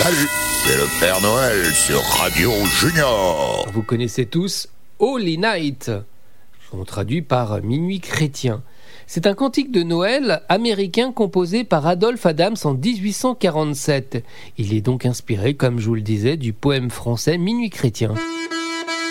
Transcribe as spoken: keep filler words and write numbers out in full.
Salut, c'est le Père Noël sur Radio Junior. Vous connaissez tous Holy Night, on traduit par Minuit chrétien. C'est un cantique de Noël américain composé par Adolphe Adams en dix-huit cent quarante-sept. Il est donc inspiré, comme je vous le disais, du poème français Minuit chrétien.